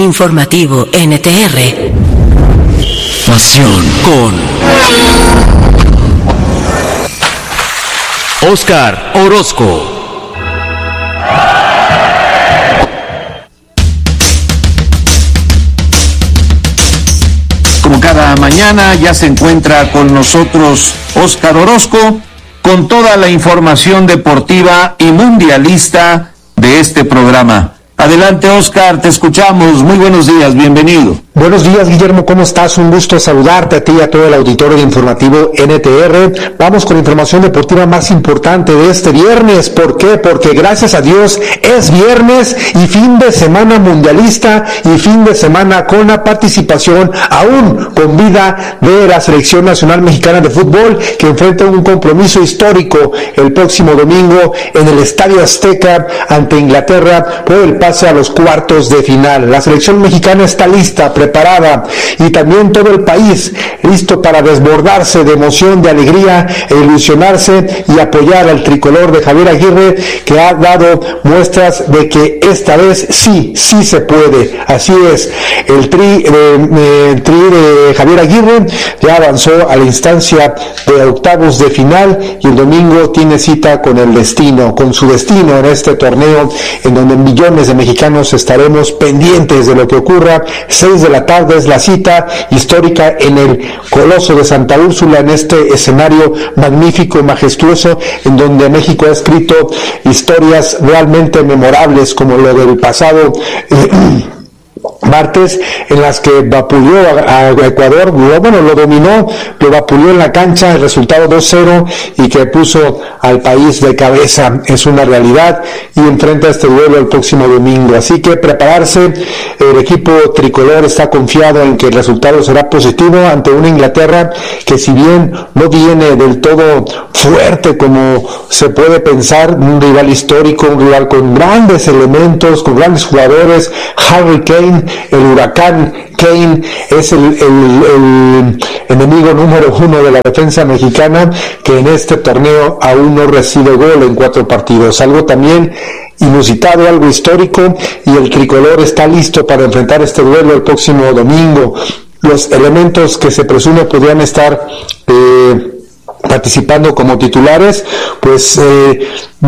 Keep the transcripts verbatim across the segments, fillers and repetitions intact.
Informativo N T R. Pasión con Óscar Orozco. Como cada mañana ya se encuentra con nosotros Óscar Orozco con toda la información deportiva y mundialista de este programa. Adelante, Óscar, te escuchamos. Muy buenos días, bienvenido. Buenos días, Guillermo, ¿cómo estás? Un gusto saludarte a ti y a todo el auditorio de Informativo N T R. Vamos con la información deportiva más importante de este viernes. ¿Por qué? Porque gracias a Dios es viernes y fin de semana mundialista y fin de semana con la participación aún con vida de la Selección Nacional Mexicana de Fútbol, que enfrenta un compromiso histórico el próximo domingo en el Estadio Azteca ante Inglaterra por el pase a los cuartos de final. La selección mexicana está lista, preparada, y también todo el país listo para desbordarse de emoción, de alegría e ilusionarse y apoyar al tricolor de Javier Aguirre, que ha dado muestras de que esta vez sí, sí se puede. Así es, el tri, eh, el tri de Javier Aguirre ya avanzó a la instancia de octavos de final y el domingo tiene cita con el destino, con su destino en este torneo, en donde millones de mexicanos estaremos pendientes de lo que ocurra. Seis de la tarde es la cita histórica en el Coloso de Santa Úrsula, en este escenario magnífico y majestuoso, en donde México ha escrito historias realmente memorables, como lo del pasado eh, martes, en las que vapuleó a, a Ecuador, bueno, lo dominó, lo vapuleó en la cancha, el resultado dos cero, y que puso al país de cabeza. Es una realidad y enfrenta este duelo el próximo domingo. Así que prepararse, el equipo tricolor está confiado en que el resultado será positivo ante una Inglaterra que, si bien no viene del todo fuerte como se puede pensar, un rival histórico, un rival con grandes elementos, con grandes jugadores. Harry Kane, el huracán Kane, es el, el, el enemigo número uno de la defensa mexicana, que en este torneo aún no recibe gol en cuatro partidos. Algo también inusitado, algo histórico, y el tricolor está listo para enfrentar este duelo el próximo domingo. Los elementos que se presume podrían estar eh, participando como titulares, pues eh,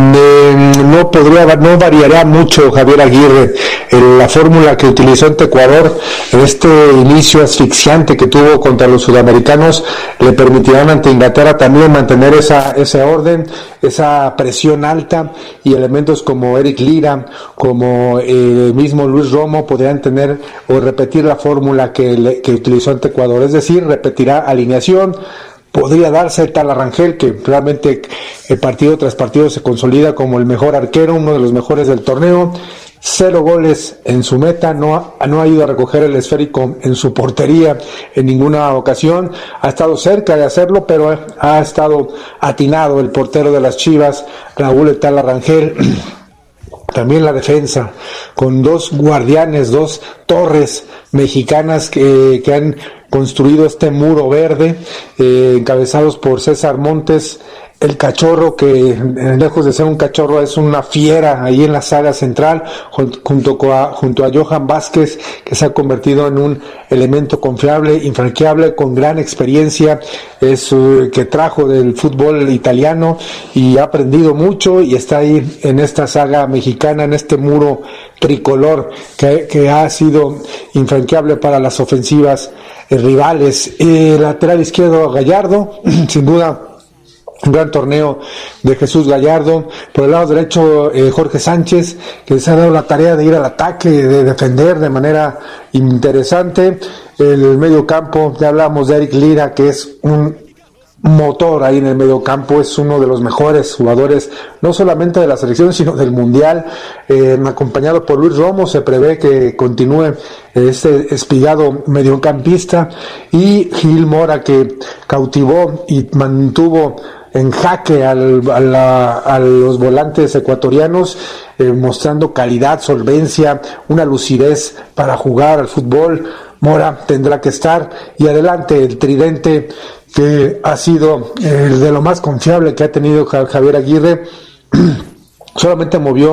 eh, no podría, no variará mucho Javier Aguirre. Eh, la fórmula que utilizó ante Ecuador, en este inicio asfixiante que tuvo contra los sudamericanos, le permitirán ante Inglaterra también mantener esa, ese orden, esa presión alta, y elementos como Eric Lira, como el eh, mismo Luis Romo podrían tener o repetir la fórmula que, le, que utilizó ante Ecuador, es decir, repetirá alineación. Podría darse tal Rangel, que realmente el partido tras partido se consolida como el mejor arquero, uno de los mejores del torneo. Cero goles en su meta, no, no ha ido a recoger el esférico en su portería en ninguna ocasión. Ha estado cerca de hacerlo, pero ha estado atinado el portero de las Chivas, Raúl Etala Rangel. También la defensa, con dos guardianes, dos torres mexicanas que, que han construido este muro verde, eh, encabezados por César Montes, el cachorro, que lejos de ser un cachorro es una fiera ahí en la saga central, junto a, junto a Johan Vázquez, que se ha convertido en un elemento confiable, infranqueable, con gran experiencia, es uh, que trajo del fútbol italiano y ha aprendido mucho y está ahí en esta saga mexicana, en este muro tricolor que, que ha sido infranqueable para las ofensivas eh, rivales. Eh, lateral izquierdo Gallardo, sin duda un gran torneo de Jesús Gallardo. Por el lado derecho, eh, Jorge Sánchez, que se ha dado la tarea de ir al ataque, de defender de manera interesante. El medio campo, ya hablábamos de Eric Lira, que es un motor ahí en el medio campo, es uno de los mejores jugadores, no solamente de la selección, sino del mundial. Eh, acompañado por Luis Romo, se prevé que continúe este espigado mediocampista, y Gil Mora, que cautivó y mantuvo en jaque al, a, la, a los volantes ecuatorianos, eh, mostrando calidad, solvencia, una lucidez para jugar al fútbol. Mora tendrá que estar, y adelante el tridente, que ha sido el de lo más confiable que ha tenido Javier Aguirre. Solamente movió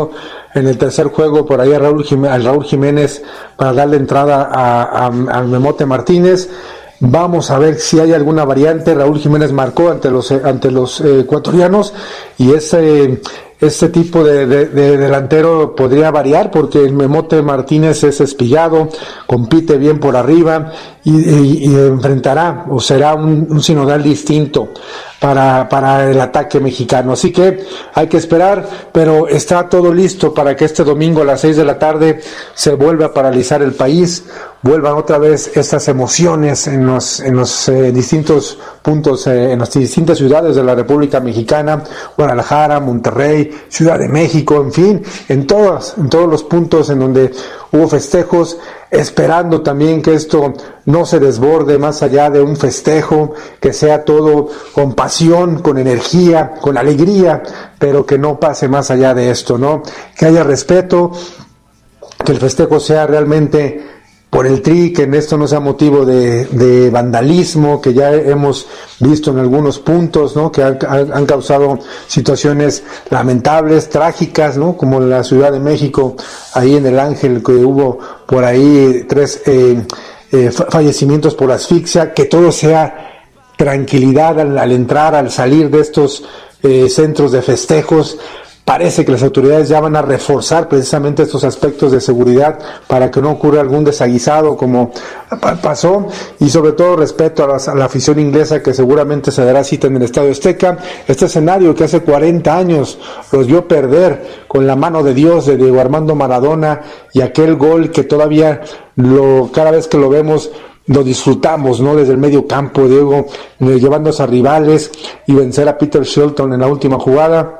en el tercer juego por ahí a Raúl Jiménez, a Raúl Jiménez para darle entrada a, a, a Memote Martínez. Vamos a ver si hay alguna variante. Raúl Jiménez marcó ante los ante los eh, ecuatorianos y ese este tipo de, de, de delantero podría variar porque el Memote Martínez es espillado, compite bien por arriba y, y, y enfrentará o será un, un sinodal distinto para, para el ataque mexicano. Así que hay que esperar, pero está todo listo para que este domingo a las seis de la tarde se vuelva a paralizar el país, vuelvan otra vez estas emociones en los, en los eh, distintos puntos, eh, en las distintas ciudades de la República Mexicana, Guadalajara, Monterrey, Ciudad de México, en fin, en todos, en todos los puntos en donde hubo festejos, esperando también que esto no se desborde más allá de un festejo, que sea todo con pasión, con energía, con alegría, pero que no pase más allá de esto, ¿no? Que haya respeto, que el festejo sea realmente por el Tri, que en esto no sea motivo de, de vandalismo, que ya hemos visto en algunos puntos, ¿no? Que han, han causado situaciones lamentables, trágicas, ¿no? Como en la Ciudad de México, ahí en el Ángel, que hubo por ahí tres eh, eh, fallecimientos por asfixia, que todo sea tranquilidad al, al entrar, al salir de estos eh, centros de festejos. Parece que las autoridades ya van a reforzar precisamente estos aspectos de seguridad para que no ocurra algún desaguisado como pasó, y sobre todo respeto a, las, a la afición inglesa que seguramente se dará cita en el Estadio Azteca. Este escenario que hace cuarenta años los vio perder con la mano de Dios de Diego Armando Maradona, y aquel gol que todavía lo cada vez que lo vemos lo disfrutamos, ¿no? Desde el medio campo, Diego eh, llevándose a rivales y vencer a Peter Shilton en la última jugada.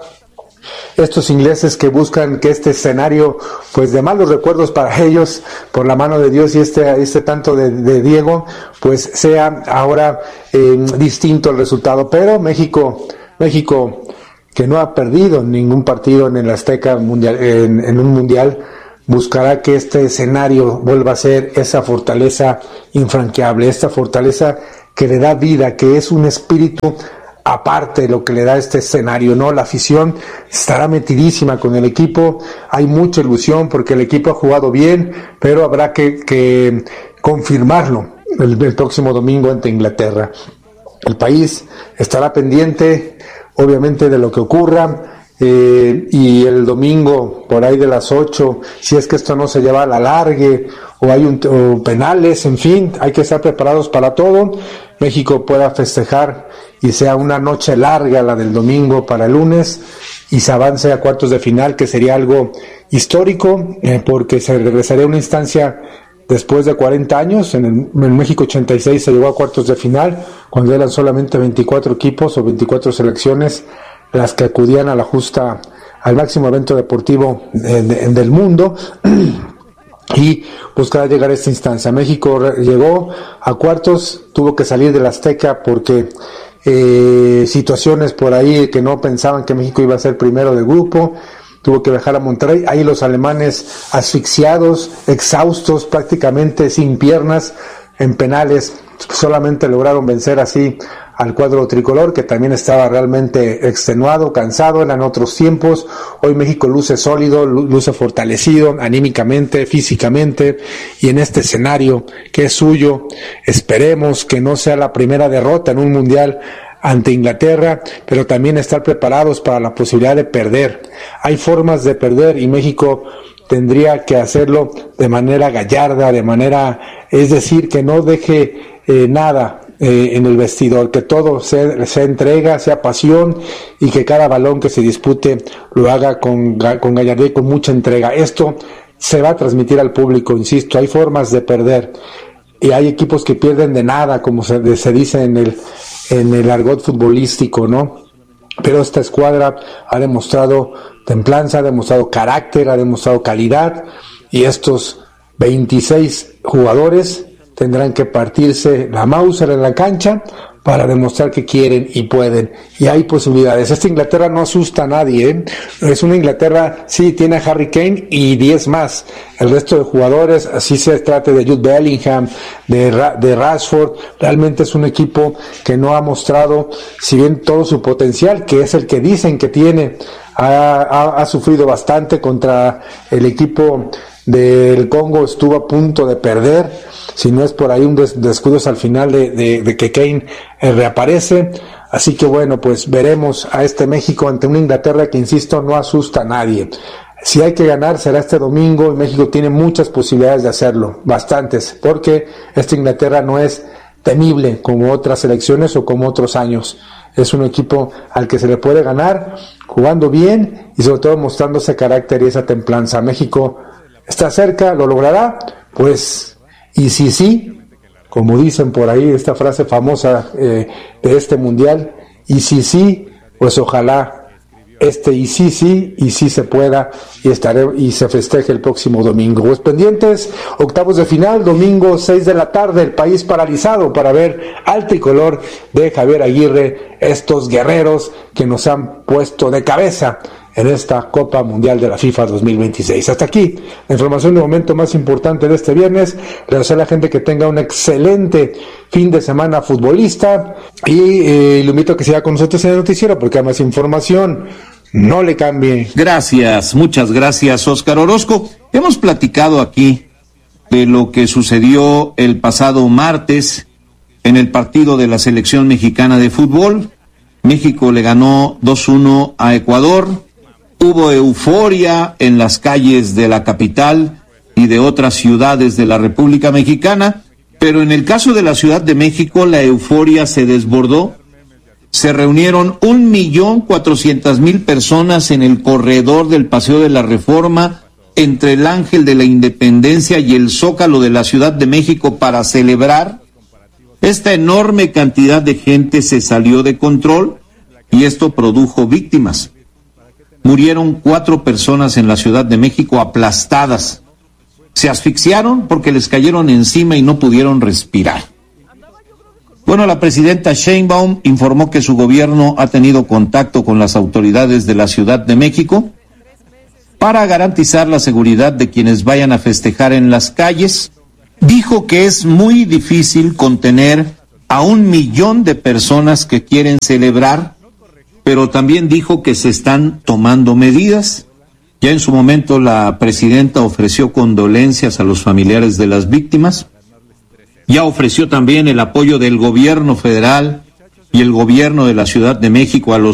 Estos ingleses que buscan que este escenario, pues de malos recuerdos para ellos, por la mano de Dios y este, este tanto de, de Diego, pues sea ahora eh, distinto el resultado. Pero México, México que no ha perdido ningún partido en el Azteca mundial, en, en un mundial, buscará que este escenario vuelva a ser esa fortaleza infranqueable, esta fortaleza que le da vida, que es un espíritu aparte de lo que le da este escenario, ¿no? La afición estará metidísima con el equipo, hay mucha ilusión porque el equipo ha jugado bien, pero habrá que, que confirmarlo el, el próximo domingo ante Inglaterra. El país estará pendiente, obviamente, de lo que ocurra, eh, y el domingo, por ahí de las ocho, si es que esto no se lleva a la largue, o hay un, o penales, en fin, hay que estar preparados para todo. México pueda festejar y sea una noche larga la del domingo para el lunes y se avance a cuartos de final, que sería algo histórico, eh, porque se regresaría a una instancia después de cuarenta años. En, el, en México ochenta y seis se llegó a cuartos de final, cuando eran solamente veinticuatro equipos o veinticuatro selecciones las que acudían a la justa, al máximo evento deportivo de, de, del mundo. Y buscará llegar a esta instancia. México llegó a cuartos, tuvo que salir del Azteca porque eh, situaciones por ahí que no pensaban que México iba a ser primero del grupo, tuvo que viajar a Monterrey, ahí los alemanes asfixiados, exhaustos, prácticamente sin piernas, en penales solamente lograron vencer así al cuadro tricolor, que también estaba realmente extenuado, cansado, eran otros tiempos. Hoy México luce sólido, luce fortalecido anímicamente, físicamente, y en este escenario que es suyo, esperemos que no sea la primera derrota en un mundial ante Inglaterra, pero también estar preparados para la posibilidad de perder. Hay formas de perder y México tendría que hacerlo de manera gallarda, de manera, es decir, que no deje eh, nada eh, en el vestidor, que todo sea, sea entrega, sea pasión, y que cada balón que se dispute lo haga con, con gallardía y con mucha entrega. Esto se va a transmitir al público, insisto, hay formas de perder y hay equipos que pierden de nada, como se, se dice en el, en el argot futbolístico, ¿no? Pero esta escuadra ha demostrado templanza, ha demostrado carácter, ha demostrado calidad, y estos veintiséis jugadores tendrán que partirse la Mauser en la cancha para demostrar que quieren y pueden, y hay posibilidades. Esta Inglaterra no asusta a nadie, ¿eh? Es una Inglaterra, sí, tiene a Harry Kane y diez más. El resto de jugadores, así se trate de Jude Bellingham, de, Ra- de Rashford, realmente es un equipo que no ha mostrado, si bien todo su potencial, que es el que dicen que tiene ha, ha, ha sufrido bastante contra el equipo del Congo, estuvo a punto de perder, si no es por ahí un des, descuidos al final de, de, de que Kane eh, reaparece. Así que bueno, pues veremos a este México ante una Inglaterra que, insisto, no asusta a nadie. Si hay que ganar, será este domingo, y México tiene muchas posibilidades de hacerlo, bastantes, porque esta Inglaterra no es temible como otras selecciones o como otros años. Es un equipo al que se le puede ganar jugando bien y sobre todo mostrando ese carácter y esa templanza. México está cerca, lo logrará, pues, y si sí, como dicen por ahí, esta frase famosa eh, de este mundial, y si sí, pues ojalá este y sí, sí, y sí se pueda, y estaré, y se festeje el próximo domingo. Pues pendientes, octavos de final, domingo seis de la tarde, el país paralizado para ver al tricolor de Javier Aguirre, estos guerreros que nos han puesto de cabeza en esta Copa Mundial de la FIFA dos mil veintiséis. Hasta aquí la información de momento más importante de este viernes. Le deseo a la gente que tenga un excelente fin de semana futbolista y eh, lo invito a que siga con nosotros en el noticiero porque hay más información. No le cambie. Gracias, muchas gracias, Óscar Orozco. Hemos platicado aquí de lo que sucedió el pasado martes en el partido de la selección mexicana de fútbol. México le ganó dos uno a Ecuador. Hubo euforia en las calles de la capital y de otras ciudades de la República Mexicana, pero en el caso de la Ciudad de México la euforia se desbordó. Se reunieron un millón cuatrocientas mil personas en el corredor del Paseo de la Reforma, entre el Ángel de la Independencia y el Zócalo de la Ciudad de México para celebrar. Esta enorme cantidad de gente se salió de control y esto produjo víctimas. Murieron cuatro personas en la Ciudad de México aplastadas. Se asfixiaron porque les cayeron encima y no pudieron respirar. Bueno, la presidenta Sheinbaum informó que su gobierno ha tenido contacto con las autoridades de la Ciudad de México para garantizar la seguridad de quienes vayan a festejar en las calles. Dijo que es muy difícil contener a un millón de personas que quieren celebrar, pero también dijo que se están tomando medidas. Ya en su momento la presidenta ofreció condolencias a los familiares de las víctimas. Ya ofreció también el apoyo del gobierno federal y el gobierno de la Ciudad de México a los